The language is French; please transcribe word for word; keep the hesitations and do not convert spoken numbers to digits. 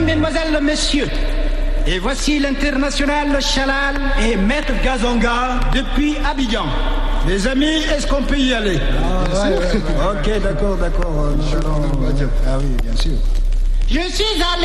Mesdames, Mesdemoiselles, Messieurs, et voici l'international Chalal et Maître Gazonga depuis Abidjan. Les amis, est-ce qu'on peut y aller? Ah, ouais, ouais, ouais. Ok, d'accord, d'accord. Ah oui, bien sûr. Je suis allé